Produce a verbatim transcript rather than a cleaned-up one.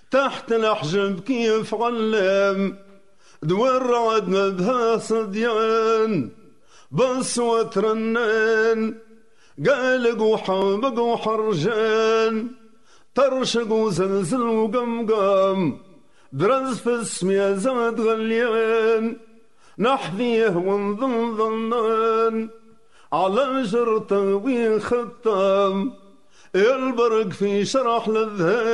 تحت الأحجب كيف علم دوار رعد مبها صديان بس وترنن قالق وحابق وحرجان طرشق وزلزل وقمقم درز في السمية زاد غليان نحذيه ونظن ظنان على جرته وين ختم البرق في شرح للذهان